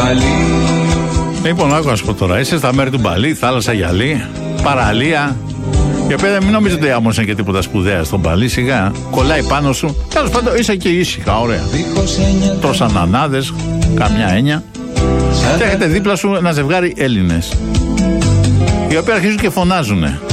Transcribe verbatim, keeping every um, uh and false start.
Μπαλί. Λοιπόν, άκου να σου πω τώρα. Είσαι στα μέρη του Μπαλί, θάλασσα, γυαλί, παραλία. Και παιδιά, μην νομίζετε όμως είναι και τίποτα σπουδαία στον Μπαλί. Σιγά, κολλάει πάνω σου. Τέλος πάντων, είσαι και ήσυχα, ωραία. Τρως ανανάδες, καμιά έννοια. Και έχετε δίπλα σου ένα ζευγάρι Έλληνες, οι οποίοι αρχίζουν και φωνάζουνε.